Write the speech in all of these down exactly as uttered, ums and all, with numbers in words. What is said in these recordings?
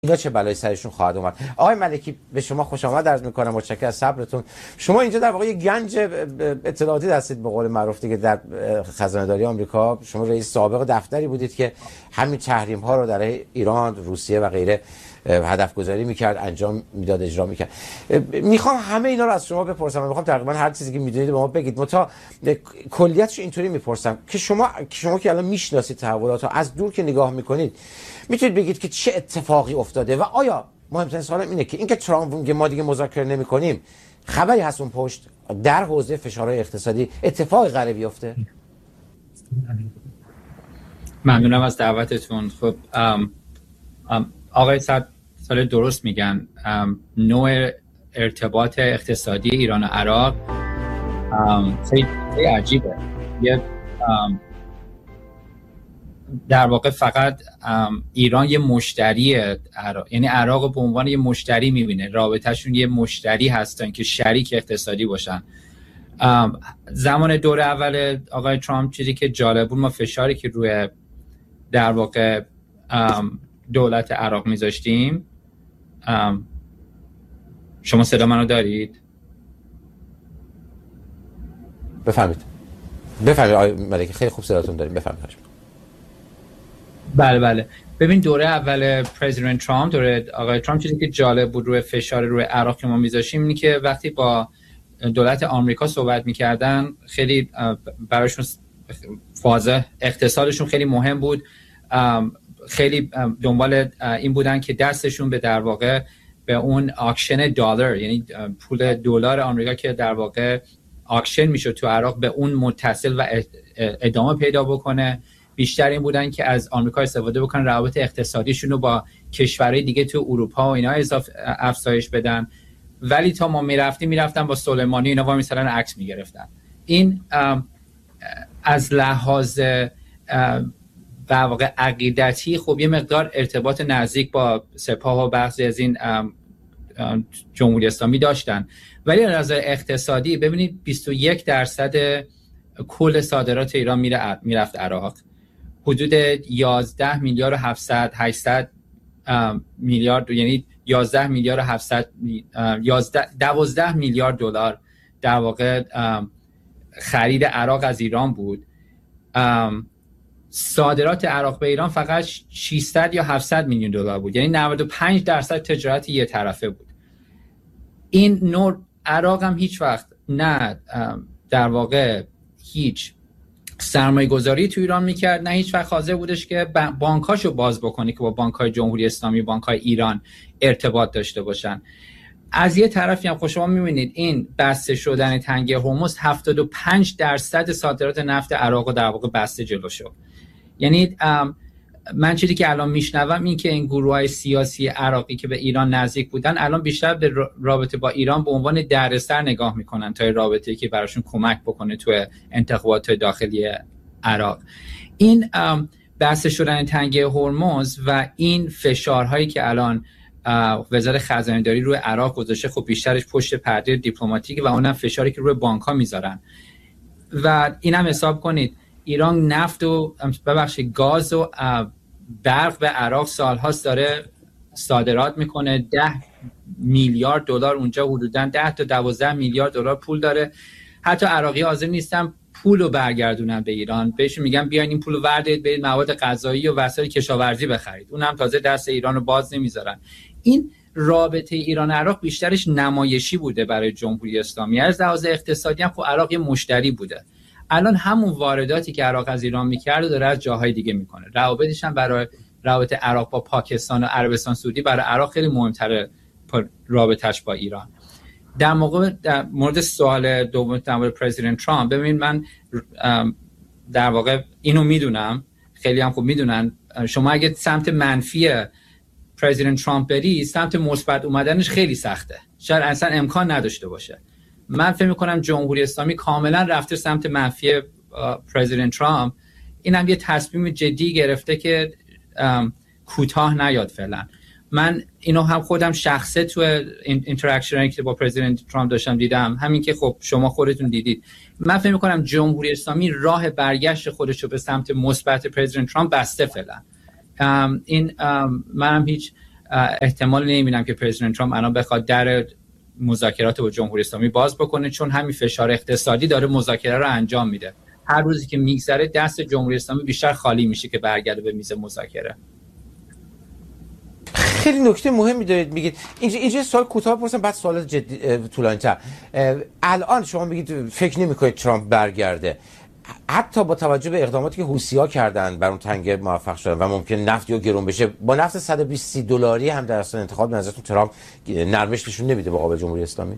اینا چه بلایی سرشون خواهد اومد. آقای ملکی به شما خوش آمد عرض می‌کنم، متشکرم از صبرتون. شما اینجا در واقع یه گنج اطلاعاتی هستید به قول معروف دیگه در خزانه‌داری آمریکا. شما رئیس سابق دفتری بودید که همین تحریم‌ها رو در ایران، روسیه و غیره هدف گذاری می‌کرد، انجام میداد، اجرا می‌کرد. میخوام همه اینا رو از شما بپرسم. میخوام تقریبا هر چیزی که می‌دونید به ما بگید. متا کلیتش اینطوری می‌پرسم که شما شما که الان می‌شناسید تحولات رو، از دور که نگاه می‌کنید میتونید بگید که چه اتفاقی افتاده و آیا مهمترین سوالم اینه که اینکه ترامپ که ما دیگه مذاکره نمی‌کنیم خبری هست اون پشت در حوزه فشارهای اقتصادی اتفاقی قراره بیفته؟ ممنونم از دعوتتون. خب ام، ام، آقای صد سال درست میگن. نوع ارتباط اقتصادی ایران و عراق خیلی عجیبه. یه در واقع فقط ایران یه مشتری عراق، یعنی عراق به عنوان یه مشتری میبینه، رابطهشون یه مشتری هستن که شریک اقتصادی باشن. زمان دور اول آقای ترامپ چیزی که جالب بود، ما فشاری که روی در واقع دولت عراق میذاشتیم. شما صدا منو دارید؟ بفهمید بفهمید آقای ملکی، خیلی خوب صداتون داریم، بفهمید. بله بله. ببین دوره اول پرزیدنت ترامپ، دوره آقای ترامپ، چیزی که جالب بود روی فشار روی عراق که ما میذاشیم اینه که وقتی با دولت آمریکا صحبت میکردن خیلی براشون فاز اقتصادشون خیلی مهم بود. خیلی دنبال این بودن که دستشون به در واقع به اون آکشن دلار، یعنی پول دلار آمریکا که در واقع آکشن میشد تو عراق، به اون متصل و ادامه پیدا بکنه. بیشتر این بودن که از آمریکا استفاده بکنن روابط اقتصادیشون رو با کشورهای دیگه تو اروپا و اینا اضافه افزایش بدن. ولی تا ما میرفتیم میرفتن با سلیمانی اینا وا میسالن عکس میگرفتن. این از لحاظ در واقع عقیدتی خب یه مقدار ارتباط نزدیک با سپاه و بعضی از این جمهوری اسلامی داشتن، ولی از نظر اقتصادی ببینید بیست و یک درصد کل صادرات ایران میره میرفت عراق. حدود یازده میلیارد و هفتصد هشتصد میلیارد، یعنی یازده میلیارد و هفتصد یازده دوازده میلیارد دلار در واقع خرید عراق از ایران بود. صادرات عراق به ایران فقط ششصد یا هفتصد میلیون دلار بود، یعنی نود و پنج درصد تجارت یه طرفه بود. این نوع عراق هم هیچ وقت نه در واقع هیچ سرمایه گذاری تو ایران میکرد، نه هیچ وقت حاضر بودش که بانکاشو باز بکنه که با بانکای جمهوری اسلامی، بانکای ایران ارتباط داشته باشن. از یه طرفی هم خب شما میبینید این بسته شدن تنگه هرمز هفتاد و پنج درصد صادرات نفت عراق رو در واقع بسته جلو شد. یعنی من چیزی که الان میشنوم این که این گروه‌های سیاسی عراقی که به ایران نزدیک بودن الان بیشتر به رابطه با ایران به عنوان دردسر نگاه میکنن تا رابطه‌ای که براشون کمک بکنه تو انتخابات داخلی عراق. این بسته شدن تنگه هرمز و این فشارهایی که الان وزارت خزانه‌داری روی عراق گذاشته خب بیشترش پشت پرده دیپلماتیک و اونم فشاری که روی بانک‌ها میذارن. و اینم حساب کنید ایران نفت و ببخشید گاز و برق به عراق سالهاست داره صادرات میکنه. ده میلیارد دلار اونجا حدوداً ده تا دوازده میلیارد دلار پول داره. حتی عراقی حاضر نیستن پولو برگردونن به ایران، بهشون میگن بیاین این پولو وردید برید مواد غذایی و وسایل کشاورزی بخرید، اونم تازه دست ایرانو باز نمیذارن. این رابطه ایران عراق بیشترش نمایشی بوده برای جمهوری اسلامی. از لحاظ اقتصادی هم خب عراق یه مشتری بوده. الان همون وارداتی که عراق از ایران میکرد داره از جاهای دیگه میکنه. روابطش هم برای رابطه عراق با پاکستان و عربستان سعودی برای عراق خیلی مهمتره رابطش با ایران. در موقع در مورد سوال دوم در مورد پرزیدنت ترامپ، ببین من در واقع اینو میدونم، خیلی هم خوب میدونن، شما اگه سمت منفی پرزیدنت ترامپ بری سمت مثبت اومدنش خیلی سخته، شاید اصلا امکان نداشته باشه. من فکر می‌کنم جمهوری اسلامی کاملا رفته سمت منفی پرزیدنت ترامپ. اینم یه تصمیم جدی گرفته که کوتاه نیاد فعلا. من اینو هم خودم شخصه تو اینتراکشنی که با پرزیدنت ترامپ داشتم دیدم، همین که خب شما خودتون دیدید. من فکر می‌کنم جمهوری اسلامی راه برگشت خودش رو به سمت مثبت پرزیدنت ترامپ بسته فعلا. این منم هیچ احتمال نمیبینم که پرزیدنت ترامپ الان بخواد در مذاکرات با جمهوری اسلامی باز بکنه، چون همین فشار اقتصادی داره مذاکره رو انجام میده. هر روزی که میگذره دست جمهوری اسلامی بیشتر خالی میشه که برگرده به میز مذاکره. خیلی نکته مهمی دارید میگید. اینجا اینجا سوال کوتاه بپرسم بعد سوال جدی طولانی‌تر. الان شما میگید فکر نمی‌کنید ترامپ برگرده، حتی با توجه به اقداماتی که حوثی‌ها کردن بر اون تنگه موفق شدن و ممکن نفت یا گرون بشه، با نفت صد و بیست دلاری هم در اصل انتخاب به نظرتون ترامپ نرمش نشون نمیده مقابل جمهوری اسلامی؟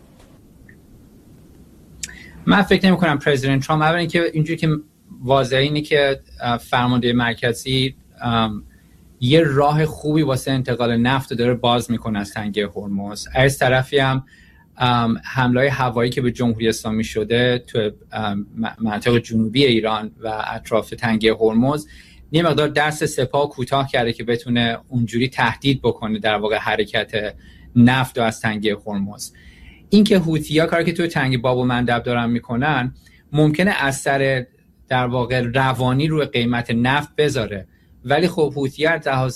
من فکر نمی کنم پرزیدنت ترامپ، اولا اینکه اینجوری که واضحه اینه که فرمانده مرکزی یه راه خوبی واسه انتقال نفت داره باز میکنه از تنگه هرمز. از طرفی هم حمله هوایی که به جمهوری اسلامی شده تو منطقه جنوبی ایران و اطراف تنگه هرمز یه مقدار دست سپاه کوتاه کرده که بتونه اونجوری تهدید بکنه در واقع حرکت نفت از تنگه هرمز. این که حوثی‌ها کاری که تو تنگه باب و مندب دارن میکنن ممکنه اثر در واقع روانی روی قیمت نفت بذاره، ولی خب حوثی‌ها از لحاظ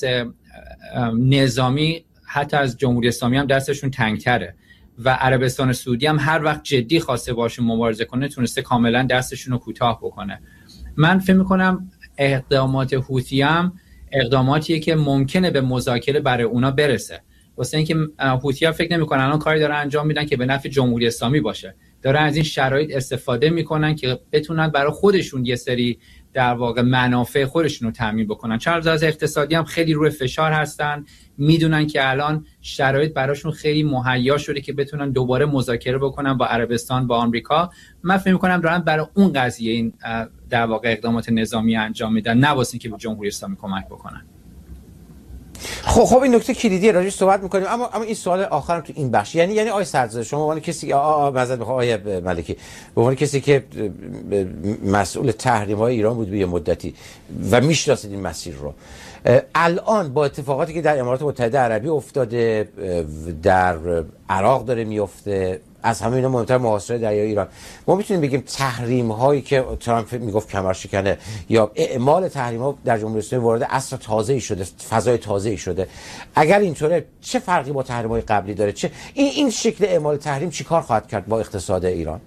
نظامی حتی از جمهوری اسلامی هم دستشون تنگ‌تره و عربستان سعودی هم هر وقت جدی خواسته باشون مبارزه کنه تونسته کاملا دستشون رو کوتاه بکنه. من فکر می‌کنم اقدامات حوثی هم اقداماتیه که ممکنه به مذاکره برای اونا برسه، واسه اینکه حوثی‌ها فکر نمی‌کنن الان کاری دارن انجام میدن که به نفع جمهوری اسلامی باشه، دارن از این شرایط استفاده میکنن که بتونن برای خودشون یه سری در واقع منافع خودشون رو تامین بکنن. چون از اقتصادی هم خیلی روی فشار هستن، میدونن که الان شرایط براشون خیلی مهیا شده که بتونن دوباره مذاکره بکنن با عربستان، با آمریکا. من فکر می‌کنم دارن برای اون قضیه این در واقع اقدامات نظامی انجام میدن، نه واسه اینکه به جمهوری اسلامی کمک بکنن. خب خب این نکته کلیدیه، راجعش صحبت می‌کنیم، اما اما این سوال آخرم تو این بخش، یعنی یعنی آقای سردزاده شما به عنوان کسی آ معذرت می‌خوام آقای ملکی، به عنوان کسی که مسئول تحریم‌های ایران بود به یه مدتی و میشناسید این مسیر رو، الان با اتفاقاتی که در امارات متحده عربی افتاده، در عراق داره میفته، از همه اینا مهمتر محاصره دریایی ایران، ما میتونیم بگیم تحریم هایی که ترامپ میگفت کمرشکنه یا اعمال تحریم ها در جمهوری اسلامی وارد عصر تازه‌ای شده، فضای تازه‌ای شده، اگر اینطوره چه فرقی با تحریم های قبلی داره؟ چه این این شکل اعمال تحریم چیکار خواهد کرد با اقتصاد ایران؟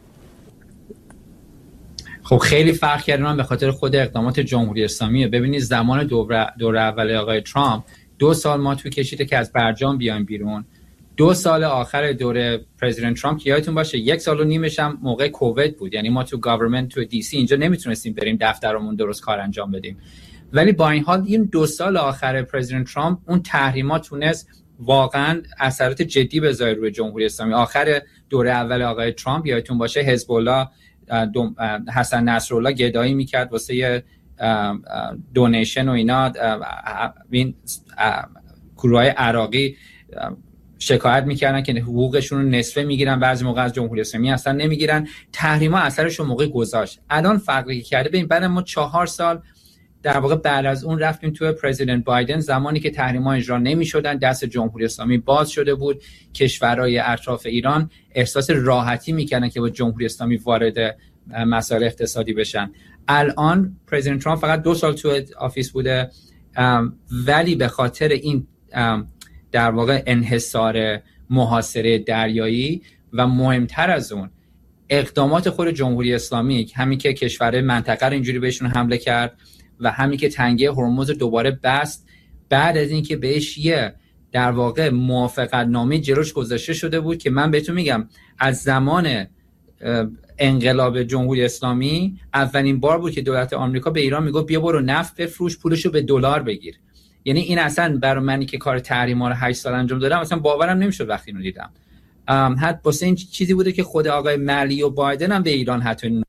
خب خیلی فرق کرده، من به خاطر خود اقدامات جمهوری اسلامیه. ببینید زمان دوره دوره اول آقای ترامپ دو سال ما تو کشیده که از برجام بیایم بیرون. دو سال آخر دوره پرزیدنت ترامپ یادتون باشه یک سال و نیمش هم موقع کووید بود، یعنی ما تو گاورمنت تو دی سی اینجا نمیتونستیم بریم دفترمون درست کار انجام بدیم. ولی با این حال این دو سال آخر پرزیدنت ترامپ اون تحریمات تونست واقعا اثرات جدی بذاره روی جمهوری اسلامی. آخر دوره اول آقای ترامپ یادتون باشه حزب الله حسن نصرالله گدایی میکرد واسه دونیشن و اینا، این گروهای عراقی شکایت میکردن که حقوقشون رو نصفه میگیرن، بعضی موقع از جمهوری اسلامی اصلا نمیگیرن. تحریما اثرش رو موقع گذاشت. الان فرقی کرده، ببین بعد ما چهار سال در واقع بعد از اون رفتیم تو پرزیدنت بایدن، زمانی که تحریما اجرا نمیشدن، دست جمهوری اسلامی باز شده بود، کشورهای اطراف ایران احساس راحتی میکردن که با جمهوری اسلامی وارد مسائل اقتصادی بشن. الان پرزیدنت ترامپ فقط دو سال تو آفیس بوده، ولی به خاطر این در واقع انحصار محاصره دریایی و مهمتر از اون اقدامات خود جمهوری اسلامی، همین که کشور منطقه رو اینجوری بهشون حمله کرد و همین که تنگه هرمز دوباره بست، بعد از اینکه بهش یه در واقع موافقت نامه جلوش گذاشته شده بود که من بهتون میگم از زمان انقلاب جمهوری اسلامی اولین بار بود که دولت آمریکا به ایران میگفت بیا برو نفت بفروش، پولشو به دلار بگیر. یعنی این اصلا برای منی که کار تحریما رو هشت سال انجام دادم اصلا باورم نمیشد وقتی اینو دیدم. حتی واسه این چیزی بوده که خود آقای ملی و بایدن هم به ایران حتی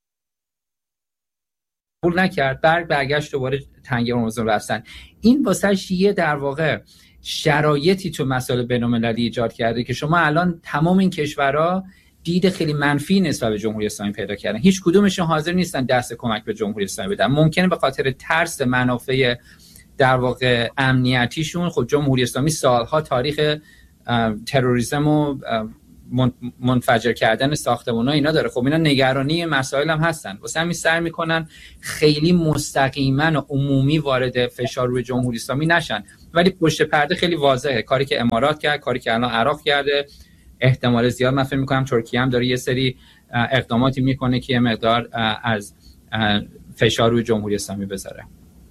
قبول نکرد، برگ برگشت دوباره تنگه هرمز رو بستن. این واسه یه در واقع شرایطی تو مسائل بین‌المللی ایجاد کرده که شما الان تمام این کشورها دید خیلی منفی نسبت به جمهوری اسلامی پیدا کردن. هیچ کدومشون حاضر نیستن دست کمک به جمهوری اسلامی بدن. ممکنه به خاطر ترس منافع در واقع امنیتیشون، خب جمهوری اسلامی سالها تاریخ تروریسم و منفجر کردن ساختمان‌ها اینا داره، خب اینا نگرانی مسائل هم هستن، واسه همین سعی میکنن خیلی مستقیما و عمومی وارد فشار روی جمهوری اسلامی نشن. ولی پشت پرده خیلی واضحه کاری که امارات کرد، کاری که الان عراق کرده، احتمال زیاد من فکر می‌کنم ترکیه هم داره یه سری اقداماتی میکنه که یه مقدار از فشار روی جمهوری اسلامی بذاره.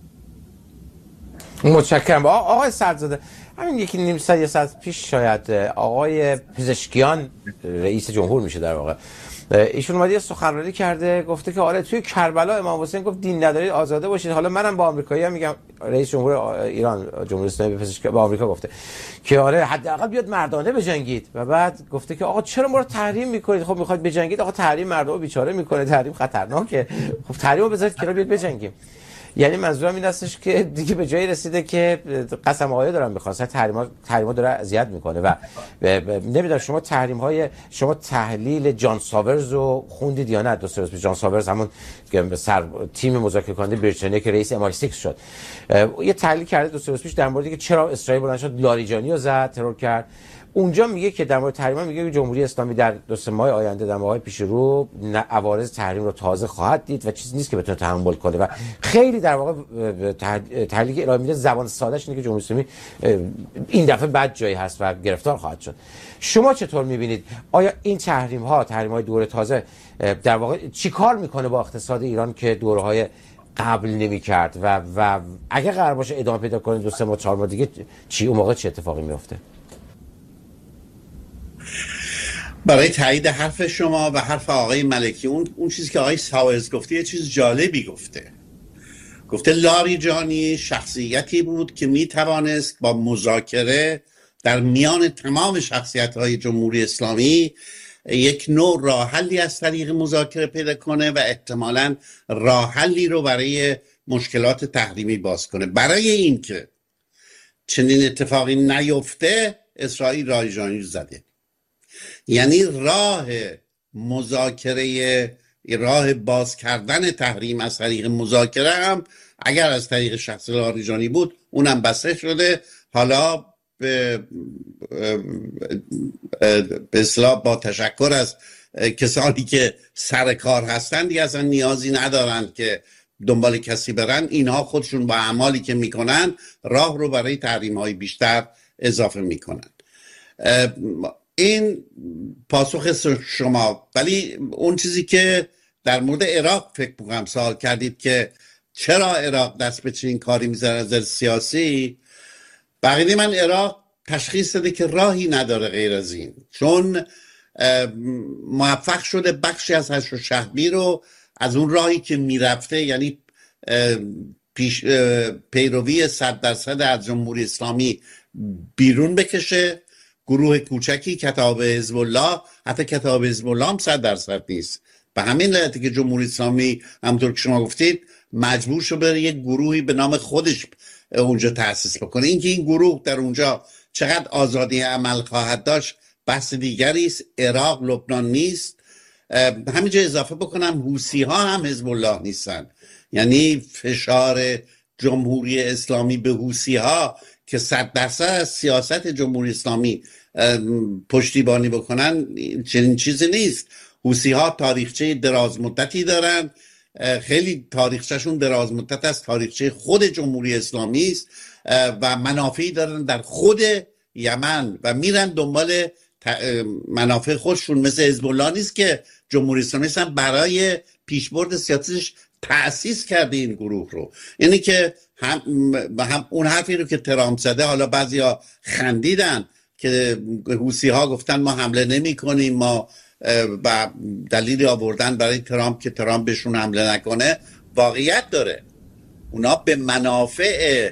متشکرم. آقای سردزاده، همین یکی نیم ساعت یه ساعت پیش شاید آقای پزشکیان رئیس جمهور میشه در واقع، ایشون اومد یه سخنرانی کرده، گفته که آره توی کربلا امام حسین گفت دین ندارید آزاده باشید. حالا منم با آمریکایی‌ها میگم، رئیس جمهور ایران جمهوری اسلامی به پزشک با آمریکا گفته که آره حداقل بیاد مردانه بجنگید، و بعد گفته که آقا چرا ما رو تحریم میکنید؟ خب میخواید بجنگید، آقا تحریم مردم رو بیچاره میکنه، تحریم خطرناکه، خب تحریم رو بذارید کنار بیاد بجنگیم. یعنی منظورم این هستش که دیگه به جایی رسیده که قسم آقای دارم میخواست تحریما تحریما داره اذیت میکنه. و نمیدونم شما تحریم های شما تحلیل جان ساورز رو خوندید یا نه؟ دو سه روز پیش جان ساورز همون که سر تیم مذاکره کننده بریتانیا که رئیس ام آی سیکس شد، یه تحلیل کرده دو سه روز پیش در موردی که چرا اسرائیل بلند شد لاریجانی رو زد، ترور کرد. اونجا میگه که در مورد تحریم میگه که جمهوری اسلامی در دو سه ماه آینده، در ماه‌های پیش رو، عوارض تحریم رو تازه خواهد دید و چیزی نیست که بتونه تحمل کنه. و خیلی در واقع تحلیلی که ارائه میده زبان سادهش اینه که جمهوری اسلامی این دفعه بد جایی هست و گرفتار خواهد شد. شما چطور میبینید؟ آیا این تحریم ها تحریم های دوره تازه در واقع چیکار میکنه با اقتصاد ایران که دوره های قبل نمی‌کرد و و اگه قرار باشه ادامه پیدا کنه دو سه ماه چهار ماه دیگه چی اون موقع چه اتفاقی میفته؟ برای تایید حرف شما و حرف آقای ملکی، اون اون چیزی که آقای ساورز گفته یه چیز جالبی گفته. گفته لاریجانی شخصیتی بود که می توانست با مذاکره در میان تمام شخصیت‌های جمهوری اسلامی یک نوع راه حلی از طریق مذاکره پیدا کنه و احتمالاً راه حلی رو برای مشکلات تحریمی باز کنه. برای اینکه چنین اتفاقی نیفته اسرائیل لاریجانی زده. یعنی راه مذاکره، راه باز کردن تحریم از طریق مذاکره هم اگر از طریق شخص لاریجانی بود اونم بسته شده. حالا به به اصطلاح با تشکر از کسانی که سر کار هستن دیگه اصلا نیازی ندارن که دنبال کسی برن، اینها خودشون با اعمالی که میکنن راه رو برای تحریم های بیشتر اضافه میکنن. این پاسخ شما. ولی اون چیزی که در مورد عراق فکر میکنم سوال کردید که چرا عراق دست به چنین کاری میزنه از نظر سیاسی، بقیده من عراق تشخیص داده که راهی نداره غیر از این، چون موفق شده بخشی از حشر و شهبی رو از اون راهی که میرفته، یعنی پیش پیروی صد درصد از جمهوری اسلامی، بیرون بکشه. گروه کوچکی کتاب حزب الله، حتی کتاب حزب الله هم صد درصد نیست. به همین علتی که جمهوری اسلامی همونطور که شما گفتید مجبور شد بره یک گروهی به نام خودش اونجا تأسیس بکنه. اینکه این گروه در اونجا چقدر آزادی عمل خواهد داشت بحث دیگری است. عراق لبنان نیست. همینجا اضافه بکنم حوثی ها هم حزب الله نیستن. یعنی فشار جمهوری اسلامی به حوثی ها که صد درصد از سیاست جمهوری اسلامی پشتیبانی بکنن چنین چیزی نیست. حوثی ها تاریخچه دراز مدتی دارن، خیلی تاریخچهشون دراز مدت از تاریخچه خود جمهوری اسلامی است و منافعی دارن در خود یمن و میرن دنبال منافع خودشون. مثل حزب الله نیست که جمهوری اسلامی هم برای پیشبرد سیاستش تأسیس کرده این گروه رو. یعنی که هم, هم اون حرفی رو که ترامپ زده، حالا بعضیا خندیدن که حوثی ها گفتن ما حمله نمی کنیم، ما و دلیلی آوردن برای ترامپ که ترامپ بهشون حمله نکنه. واقعیت داره اونا به منافع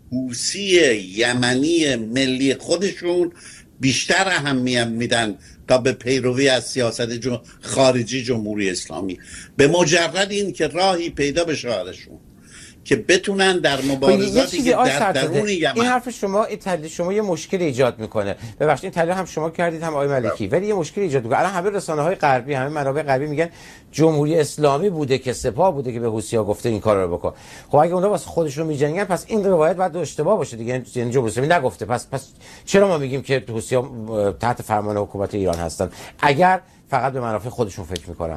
حوثی یمنی ملی خودشون بیشتر اهمیت میدن تا به پیروی از سیاست خارجی جمهوری اسلامی. به مجرد این که راهی پیدا بشه براشون که بتونن در مبارزاتی که در درون یمن. این حرف شما، این تحلیل شما یه مشکل ایجاد میکنه. ببخشید این تحلیل هم شما کردید هم آقای ملکی، ولی یه مشکل ایجاد میکنه. الان همه رسانه‌های غربی، همه منابع غربی میگن جمهوری اسلامی بوده که سپاه بوده که به حوثی‌ها گفته این کارا رو بکن. خب اگه اونها واسه خودشون میجنگن پس این روایت باید اشتباه باشه دیگه. یعنی جمهوری اسلامی نگفته. پس پس چرا ما میگیم که حوثی‌ها تحت فرمان حکومت ایران هستن اگر فقط به منافع خودشون فکر میکنن؟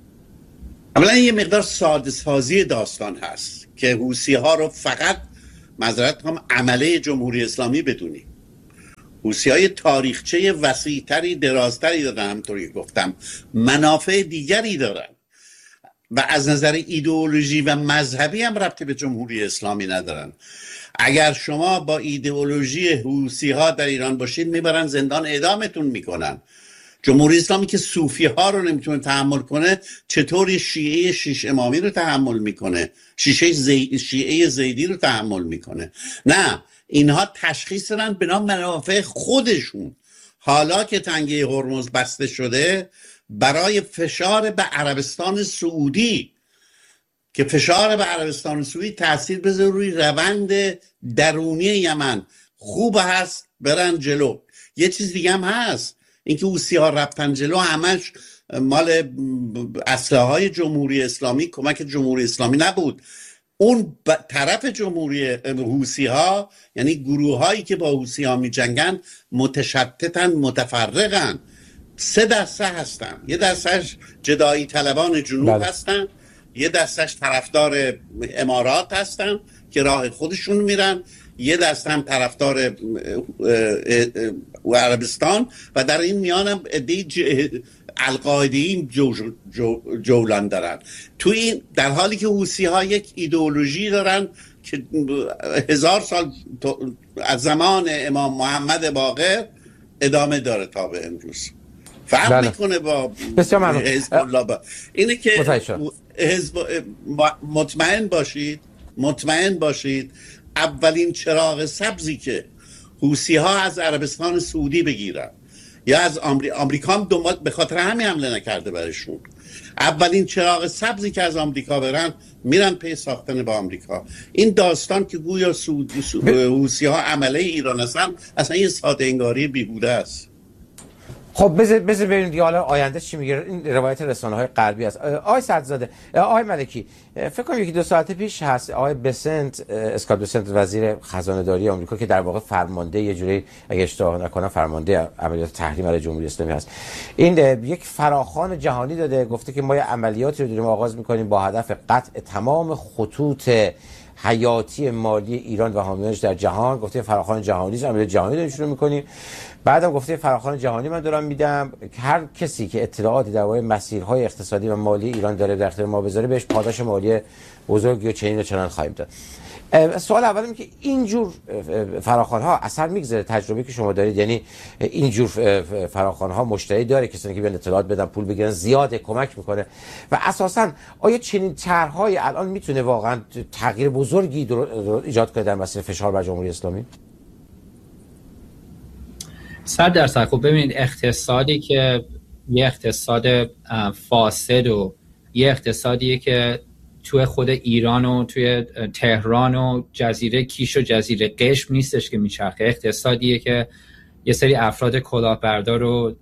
اولا یه مقدار ساده سازی داستان هست که حوثی ها رو فقط معذرت میخوام عمله جمهوری اسلامی بدونیم. حوثی‌های تاریخچه وسیع‌تری درازتری دارن، همونطوری گفتم منافع دیگری دارن و از نظر ایدئولوژی و مذهبی هم ربطی به جمهوری اسلامی ندارن. اگر شما با ایدئولوژی حوثی‌ها در ایران باشید میبرن زندان اعدامتون میکنن. جمهوری اسلامی که صوفی ها رو نمیتونه تحمل کنه چطور شیعه شیش امامی رو تحمل میکنه، شیشه زی... شیعه زیدی رو تحمل میکنه؟ نه، اینها تشخیص دارن به نام منافع خودشون. حالا که تنگه هرمز بسته شده برای فشار به عربستان سعودی که فشار به عربستان سعودی تاثیر بذاره روی روند درونی یمن، خوب هست برن جلو. یه چیز دیگه هم هست، اینکه حوثی‌ها رفتن جلو همش مال اسلحه‌های جمهوری اسلامی، کمک جمهوری اسلامی نبود. اون طرف جمهوری حوثی‌ها، یعنی گروه‌هایی که با حوثی‌ها می‌جنگن، متشتتن، متفرقن. سه دسته هستن. یه دستش جدایی طلبان جنوب بله. هستن، یه دستش طرفدار امارات هستن که راه خودشون میرن، یه دسته هم طرفدار عربستان و در این میان هم عده القاعده‌ای جو جو جولان دارن. تو این در حالی که حوثی‌ها یک ایدئولوژی دارن که هزار سال از زمان امام محمد باقر ادامه داره تا به امروز. فرق بله. میکنه با حزب الله. با اینه که حزب مطمئن باشید مطمئن باشید اولین چراغ سبزی که حوثی‌ها از عربستان سعودی بگیرن یا از آمری... آمریکا هم دنبال به خاطر همین حمله نکرده برشون. اولین چراغ سبزی که از آمریکا برن میرن پی ساختن با آمریکا. این داستان که گویا سعودی سعود... حوثی‌ها عمله ایران هستن اصلا یه ساده انگاری بیهوده است. خب بذار بذار ببینید دیگه حالا آینده چی میگه. این روایت رسانه‌های غربی است. آقای صدرزاده، آقای ملکی، فکر کنم یکی دو ساعت پیش هست آقای بسنت، اسکات بسنت، وزیر خزانه‌داری آمریکا که در واقع فرمانده یه جوری اگه اشتباه نکنم فرمانده عملیات تحریم علیه جمهوری اسلامی هست، این یک فراخوان جهانی داده، گفته که ما یه عملیاتی رو داریم آغاز می‌کنیم با هدف قطع تمام خطوط حیاتی مالی ایران و حامیانش در جهان. گفته فراخوان جهانی است، عملیات جهانی رو شروع می‌کنیم. بعدم گفته فراخوان جهانی من دارم میدم، هر کسی که اطلاعاتی درباره مسیرهای اقتصادی و مالی ایران داره در اختیار ما بذاره بهش پاداش مالی بزرگ و چنین و چنان خواهیم داد. سوال اول اینه که اینجور فراخوان‌ها اثر میگذاره؟ تجربه که شما دارید، یعنی اینجور فراخوان‌ها مشتری داره، کسانی که بیان اطلاعات بدن پول بگیرن، زیاده، کمک میکنه؟ و اساساً آیا چنین طرح‌های الان میتونه واقعاً تغییر بزرگی ایجاد کنه در مسیر فشار بر جمهوری اسلامی؟ صد درصد. خب ببینید، اقتصادی که یه اقتصاد فاسد و یه اقتصادیه که توی خود ایران و توی تهران و جزیره کیش و جزیره قشم نیستش که میچرخه. اقتصادیه که یه سری افراد کلاهبردار رو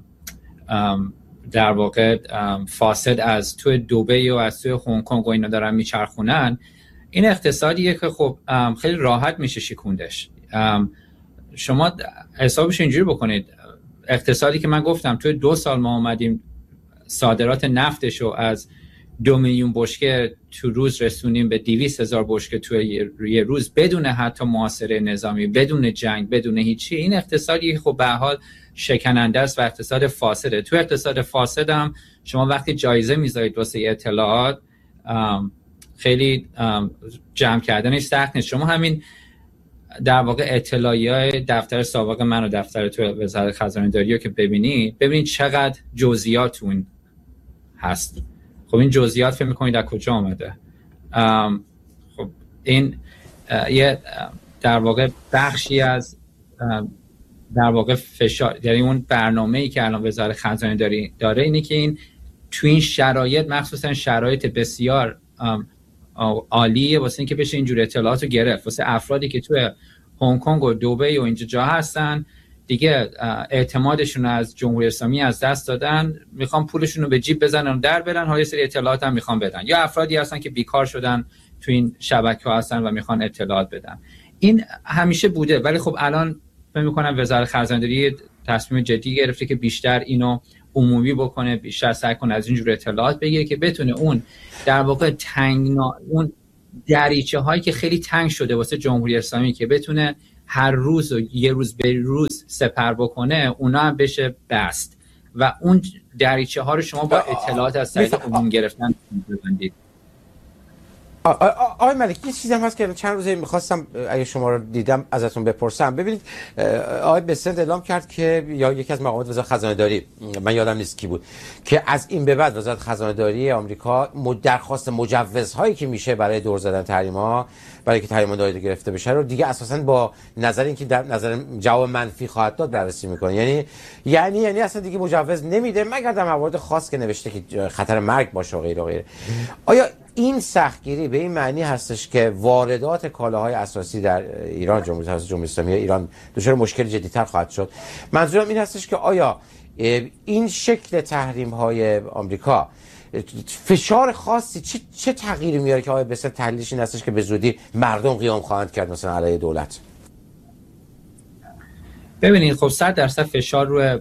در واقع فاسد از توی دبی و از توی هنگ کنگ و اینا دارن میچرخونن. این اقتصادیه که خب خیلی راحت میشه شکوندش. شما حسابش اینجوری بکنید، اقتصادی که من گفتم توی دو سال ما اومدیم صادرات نفتش رو از دو میلیون بشکه تو روز رسونیم به دویست هزار بشکه توی یه روز، بدون حتی محاصره نظامی، بدون جنگ، بدون هیچی. این اقتصادی خب به هر حال شکننده است و اقتصاد فاسده. تو اقتصاد فاسد هم شما وقتی جایزه میذارید واسه اطلاعات، خیلی جمع کردنش سخت نیست. شما همین در واقع اطلاعیه‌های دفتر سابق من و دفتر تو وزارت خزانه‌داری رو که ببینید ببینید چقدر جزئیات اون هست. خب این جزئیات فکر می‌کنید از کجا آمده؟ خب این یه در واقع بخشی از در واقع فشار، یعنی اون برنامه‌ای که الان وزارت خزانه‌داری داره اینه که این تو این شرایط، مخصوصا شرایط بسیار عالیه واسه اینکه بشه اینجور اطلاعاتو گرفت. واسه افرادی که توی هنگ کنگ و دبی و اینجا جا هستن دیگه اعتمادشون از جمهوری اسلامی از دست دادن، میخوان پولشون رو به جیب بزنن و در برن، های سری اطلاعات هم میخوان بدن. یا افرادی هستن که بیکار شدن تو این شبکه‌ها هستن و میخوان اطلاعات بدن. این همیشه بوده، ولی خب الان فکر می‌کنم وزارت خزانه‌داری تصمیم جدی گرفته که بیشتر اینو عمومی بکنه، بیشتر سعی کنه از اینجور اطلاعات بگیره که بتونه اون در واقع تنگنا اون دریچه هایی که خیلی تنگ شده واسه جمهوری اسلامی که بتونه هر روز و یه روز به روز سپر بکنه اونا هم بشه بست و اون دریچه ها رو شما با اطلاعات از طریق عموم گرفتن ببندید. آقای ملکی یه چیزی هم هست که چند روزه میخواستم اگه شما رو دیدم ازتون بپرسم. ببینید آقای بسنت اعلام کرد که یا یکی از مقامات وزارت خزانه داری، من یادم نیست کی بود، که از این به بعد وزارت خزانه داری آمریکا درخواست مجوزهایی که میشه برای دور زدن تحریم‌ها، برای که تحریم دایر گرفته بشه رو دیگه اساساً با نظر اینکه در نظر جواب منفی خواهد داد بررسی میکنه. یعنی یعنی یعنی اصلا دیگه مجوز نمیده مگر در موارد خاص که نوشته که خطر مرگ باشه و غیره و غیره. آیا این سختگیری به این معنی هستش که واردات کالاهای اساسی در ایران جمهوری جمهوری اسلامی ایران دچار مشکل جدی‌تر خواهد شد؟ منظورم این هستش که آیا این شکل تحریم‌های آمریکا فشار خاصی چه چه تغییری میاره که آقای بسیار تحلیلش این هستش که به زودی مردم قیام خواهند کرد مثلا علیه دولت؟ ببینید خب صد درصد فشار روی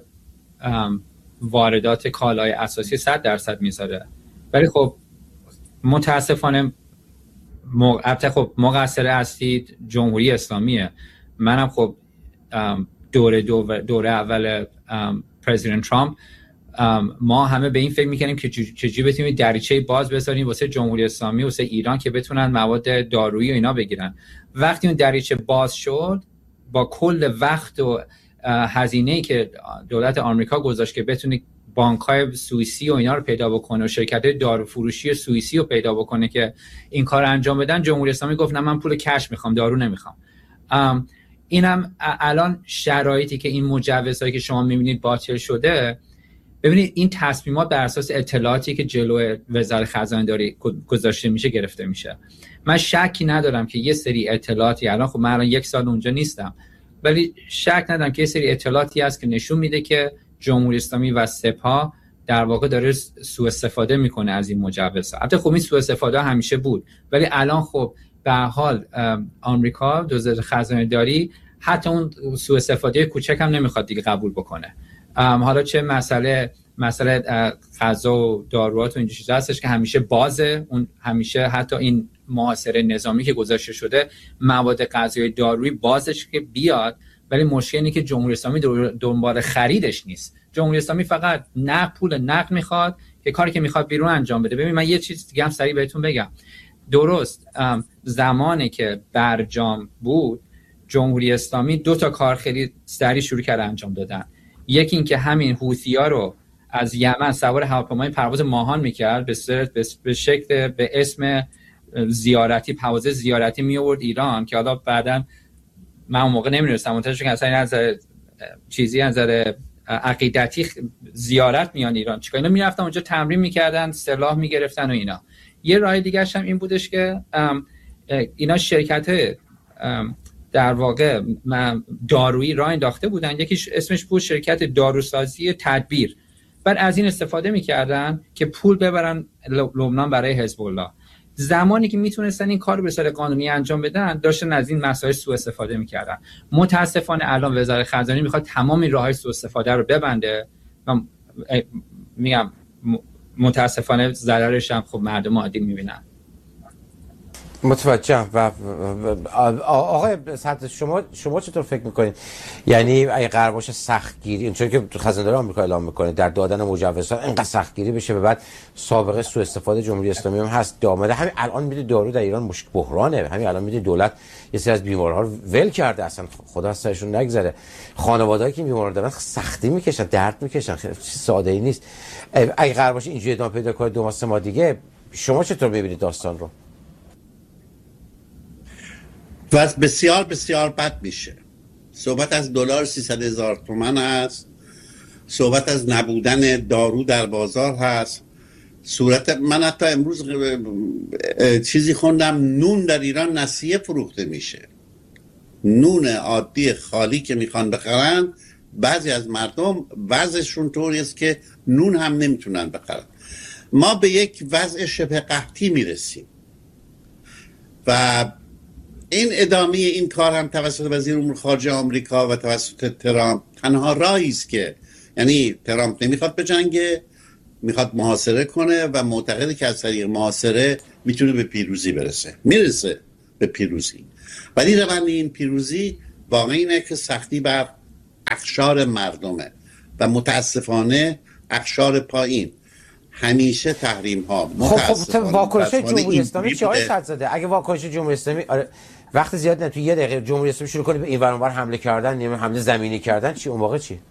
واردات کالای اساسی صد درصد میذاره، ولی خب متاسفانه البته خب مقصر اصلی جمهوری اسلامیه. منم خب دوره دو دوره اول پرزیدنت ترامپ ما همه به این فکر میکنیم که چجوری بتونیم دریچه باز بذاریم واسه جمهوری اسلامی واسه ایران که بتونن مواد دارویی و اینا بگیرن. وقتی اون دریچه باز شد با کل وقت و هزینه‌ای که دولت آمریکا گذاشت که بتونه بانک‌های سوئیسی و اینا رو پیدا بکنه و شرکت‌های داروفروشی سوئیسی رو پیدا بکنه که این کار انجام بدن، جمهوری اسلامی گفت نه من پول کش میخوام، دارو نمیخوام. اینم الان شرایطی که این مجوزهایی که شما میبینید باطل شده، ببینید این تصمیمات بر اساس اطلاعاتی که جلوی وزارت خزانه داری گذاشته میشه گرفته میشه. من شکی ندارم که یه سری اطلاعاتی الان خب من الان یک سال اونجا نیستم، ولی شک ندارم که یه سری اطلاعاتی هست که نشون میده که جمهوری اسلامی و سپاه در واقع داره سوء استفاده میکنه از این مجوزها. البته خب این سوء استفاده همیشه بود، ولی الان خب به حال آمریکا وزارت خزانه داری حتی اون سوء استفاده کوچک هم نمیخواد دیگه قبول بکنه. حالا چه مسئله مسئله غذا و داروات و این چیزا هستش که همیشه بازه، اون همیشه حتی این محاصره نظامی که گذاشته شده مواد غذایی دارویی بازش که بیاد، ولی مشکل اینه که جمهوری اسلامی دنبال خریدش نیست. جمهوری اسلامی فقط نقد پول نقد میخواد که کاری که میخواد بیرون انجام بده. ببین من یه چیز دیگه هم سریع بهتون بگم. درست زمانی که برجام بود جمهوری اسلامی دو تا کار خیلی سریع شروع کرد انجام دادن. یکی این که همین حوثی‌ها رو از یمن سوار هواپیمای پرواز ماهان میکرد، به صورت به شکل به اسم زیارتی پرواز زیارتی می آورد ایران، که حالا بعداً من اون موقع نمی‌دونستم منتظر که اصلا از چیزی از نظر عقیدتی زیارت میان ایران چیکار، اینا میرفتن اونجا تمرین میکردن، سلاح میگرفتن و اینا. یه راه دیگه هم این بودش که اینا شرکت در واقع دارویی راه انداخته بودن، یکیش اسمش بود شرکت داروسازی تدبیر، بعد از این استفاده میکردن که پول ببرن لبنان برای حزب الله. زمانی که میتونستن این کار رو به صورت قانونی انجام بدن داشتن از این مسائل سوء استفاده میکردن. متاسفانه الان وزارت خزانه میخواد تمام این راههای سوء استفاده رو ببنده و میگم متاسفانه ضررش هم خب مردم عادی میبینن. متوجهم. و آقای صدر شما شما چطور فکر میکنید؟ یعنی اگه قرار باشه سختگیری، چون که خزانه داری آمریکا اعلام میکنه در دادن مجوزها اینقدر سختگیری بشه، به بعد سابقه سوء استفاده جمهوری اسلامی هم هست دامده. همین الان میدید دارو در ایران مشکل بحرانه، همین الان میدید دولت یه سری از بیمارها رو ول کرده، اصلا خدا از سرشون نگذره. خانواده‌ای که این بیمارا دارن سختی میکشن، درد میکشن، خیلی ساده ای نیست. اگه قرار باشه اینجوری ادامه پیدا کنه دو ماه سه ماه دیگه، شما چطور میبینید داستان رو؟ وضع بسیار بسیار بد میشه. صحبت از دلار سیصد هزار تومان هست، صحبت از نبودن دارو در بازار هست. صورت من حتی امروز چیزی خوندم نون در ایران نسیه فروخته میشه، نون عادی خالی که میخوان بخرن، بعضی از مردم وضعشون طوری است که نون هم نمیتونن بخرن. ما به یک وضع شبه قحطی میرسیم و این ادامه این کار هم توسط وزیر امور خارجه آمریکا و توسط ترامپ تنها راهی است که، یعنی ترامپ نمیخواد بجنگه، میخواد محاصره کنه و معتقده که از طریق محاصره میتونه به پیروزی برسه، میرسه به پیروزی. ولی روند این پیروزی واقعا اینه که سختی بر اقشار مردمه و متاسفانه اقشار پایین همیشه تحریم ها متاسفانه. خب واکنش جمهوری اسلامی چی آقای صدرزاده؟ اگه واکنش جمهوری اسلامی آره وقت زیاد نه، تو یه دقیقه جمهوری اسلامی شروع کنه به این ور اون ور حمله کردن، نیمه حمله زمینی کردن، چی اون موقع چی؟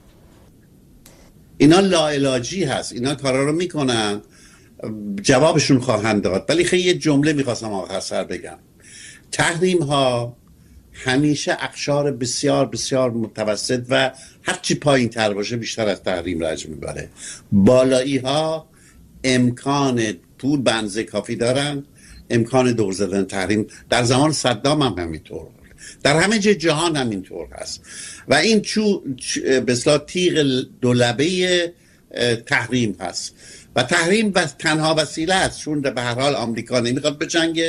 اینا لاعلاجی هست، اینا کارا رو میکنن، جوابشون خواهند داد. ولی خیلی یه جمله میخواستم آخر سر بگم. تحریم ها همیشه اقشار بسیار بسیار متوسط و هرچی پایین تر باشه بیشتر از تحریم رنج میبره. بالایی ها امکان پول به اندازه کافی دارن، امکان دور زدن تحریم. در زمان صدام هم همینطور، در همه جای جهان همینطور هست و این چو به اصطلاح تیغ دولبه تحریم هست و تحریم و تنها وسیله است، چون به هر حال آمریکا نمیخواد به جنگ،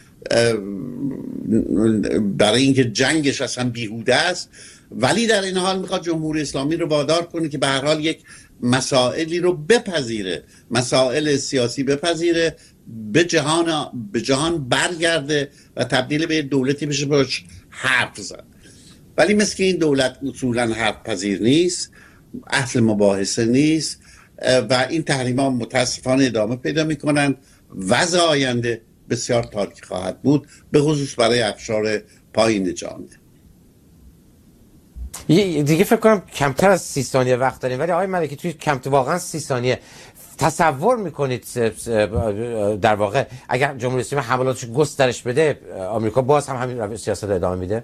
برای اینکه جنگش اصلا بیهوده است، ولی در این حال میخواد جمهوری اسلامی رو وادار کنه که به هر حال یک مسائلی رو بپذیره، مسائل سیاسی بپذیره، به جهان به جهان برگرده و تبدیل به دولتی بشه باش حرف زد. ولی مثل که این دولت اصولا حرف پذیر نیست، اهل مباحثه نیست و این تحریم‌ها متاسفانه ادامه پیدا میکنن. وضع آینده بسیار تاریک خواهد بود، به خصوص برای اقشار پایین جامعه. دیگه فکر کنم کمتر از سی ثانیه وقت داریم، ولی آقای ملکی توی کمتر واقعا سی ثانیه تصور میکنید در واقع اگر جمهوری اسلامی حملاتش گسترش بده آمریکا باز هم همین روش سیاست ادامه میده؟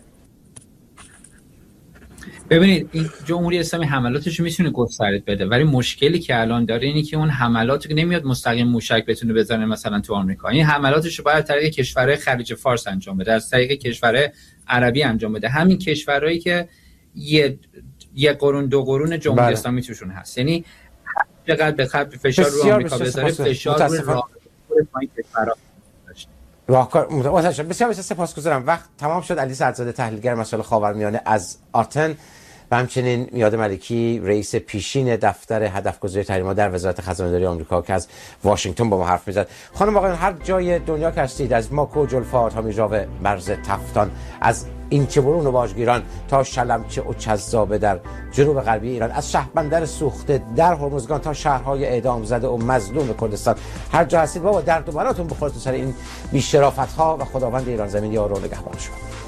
ببینید این جمهوری اسلامی حملاتش میتونه گسترش بده، ولی مشکلی که الان داره اینه که اون حملات که نمیاد مستقیم موشک بتونه بزنه مثلا تو آمریکا. این حملاتش رو باید طریق کشورهای خلیج فارس انجام بده، از طریق کشورهای عربی انجام بده، همین کشورهایی که یه یه قرون دو قرون جمهوری بله. اسلامی توشون هست. یعنی چقدر به خط فشار رو آمریکا بذاره، فشار رو پایین کشورها راهکار متاسفم. بسیار بسیار سپاسگزارم. وقت تمام شد. علی صدرزاده تحلیلگر مسائل خاورمیانه از آرتن و همچنین میاد ملکی رئیس پیشین دفتر هدفگذاری تحریم‌ها در وزارت خزانه‌داری آمریکا که از واشنگتن با ما حرف می‌زد. خانم آقایان هر جای دنیا که هستید، از ماکو جلفا تا میژاو مرز تفتان، از اینچه‌برون و واژگیران تا شلمچه و چذابه در جنوب غربی ایران، از شهربندر سوخته در هرمزگان تا شهرهای اعدام زده و مظلوم کردستان، هر جا هستید بابا درد و بلاتون بخوره تو سر این بی‌شرافت‌ها و خداوند ایران زمین یار و نگهبان شما.